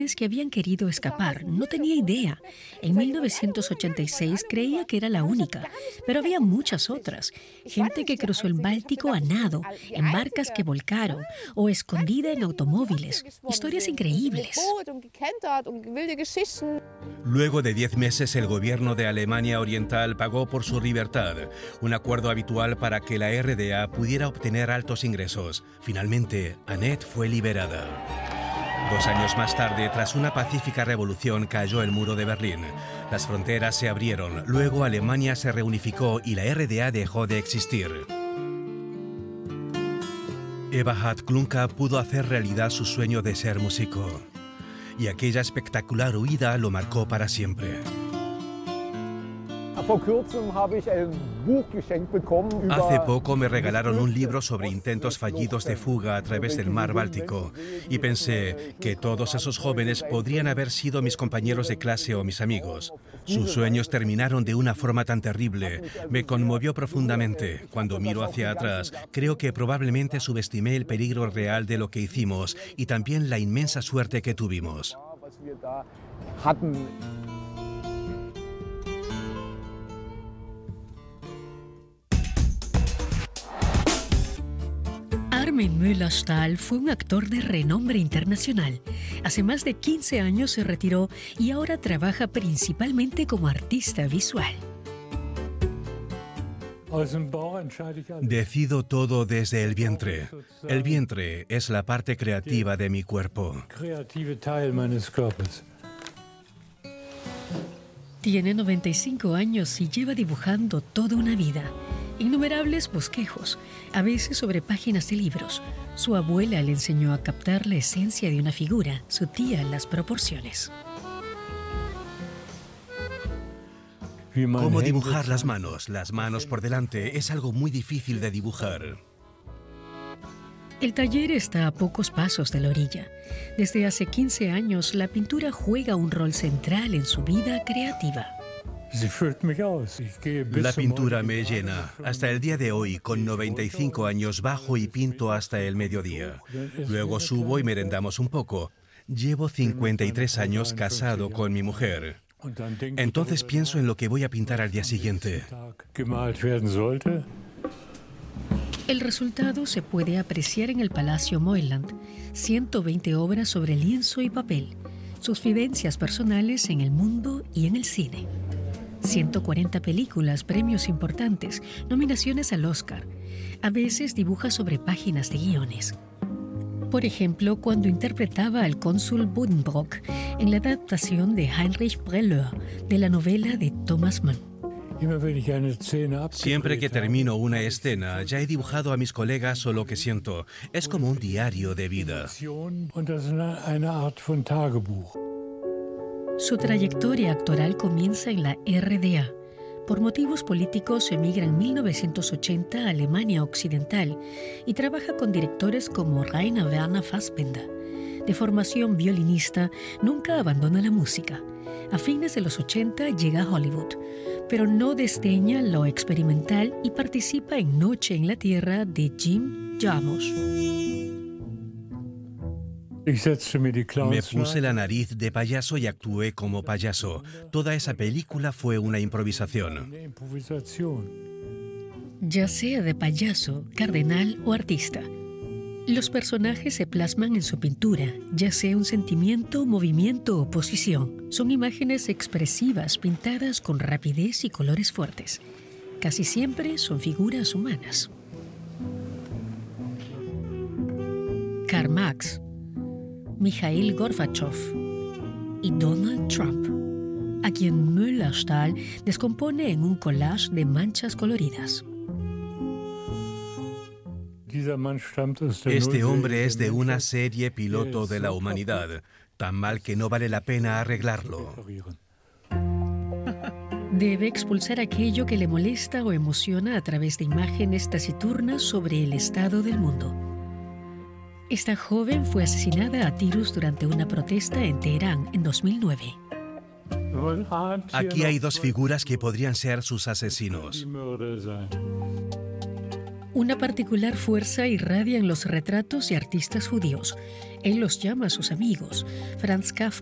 que habían querido escapar. No tenía idea. En 1986 creía que era la única, pero había muchas otras. Gente que cruzó el Báltico a nado, en barcas que volcaron o escondida en automóviles. Historias increíbles. Luego de 10 meses, el gobierno de Alemania Oriental pagó por su libertad, un acuerdo habitual para que la RDA pudiera obtener altos ingresos. Finalmente, Annette fue liberada. 2 años más tarde, tras una pacífica revolución, cayó el muro de Berlín. Las fronteras se abrieron, luego Alemania se reunificó y la RDA dejó de existir. Eberhard Klunka pudo hacer realidad su sueño de ser músico. Y aquella espectacular huida lo marcó para siempre. Hace poco me regalaron un libro sobre intentos fallidos de fuga a través del mar Báltico y pensé que todos esos jóvenes podrían haber sido mis compañeros de clase o mis amigos. Sus sueños terminaron de una forma tan terrible. Me conmovió profundamente. Cuando miro hacia atrás, creo que probablemente subestimé el peligro real de lo que hicimos y también la inmensa suerte que tuvimos. Armin Müller-Stahl fue un actor de renombre internacional. Hace más de 15 años se retiró y ahora trabaja principalmente como artista visual. Decido todo desde el vientre. El vientre es la parte creativa de mi cuerpo. Tiene 95 años y lleva dibujando toda una vida. Innumerables bosquejos, a veces sobre páginas de libros. Su abuela le enseñó a captar la esencia de una figura, su tía las proporciones. ¿Cómo dibujar las manos? Las manos por delante es algo muy difícil de dibujar. El taller está a pocos pasos de la orilla. Desde hace 15 años, la pintura juega un rol central en su vida creativa. La pintura me llena. Hasta el día de hoy, con 95 años, bajo y pinto hasta el mediodía. Luego subo y merendamos un poco. Llevo 53 años casado con mi mujer. Entonces pienso en lo que voy a pintar al día siguiente. El resultado se puede apreciar en el Palacio Moyland. 120 obras sobre lienzo y papel. Sus vivencias personales en el mundo y en el cine. 140 películas, premios importantes, nominaciones al Oscar. A veces dibuja sobre páginas de guiones. Por ejemplo, cuando interpretaba al cónsul Buddenbrock en la adaptación de Heinrich Brelleur de la novela de Thomas Mann. Siempre que termino una escena, ya he dibujado a mis colegas o lo que siento. Es como un diario de vida. Su trayectoria actoral comienza en la RDA. Por motivos políticos emigra en 1980 a Alemania Occidental y trabaja con directores como Rainer Werner Fassbinder. De formación violinista, nunca abandona la música. A fines de los 80 llega a Hollywood, pero no desdeña lo experimental y participa en Noche en la Tierra de Jim Jarmusch. Me puse la nariz de payaso y actué como payaso. Toda esa película fue una improvisación. Ya sea de payaso, cardenal o artista, los personajes se plasman en su pintura, ya sea un sentimiento, movimiento o posición. Son imágenes expresivas pintadas con rapidez y colores fuertes. Casi siempre son figuras humanas. Karl Marx, Mikhail Gorbachev y Donald Trump, a quien Müller-Stahl descompone en un collage de manchas coloridas. Este hombre es de una serie piloto de la humanidad, tan mal que no vale la pena arreglarlo. Debe expulsar aquello que le molesta o emociona a través de imágenes taciturnas sobre el estado del mundo. Esta joven fue asesinada a tiros durante una protesta en Teherán en 2009. Aquí hay dos figuras que podrían ser sus asesinos. Una particular fuerza irradia en los retratos de artistas judíos. Él los llama sus amigos. Franz Kafka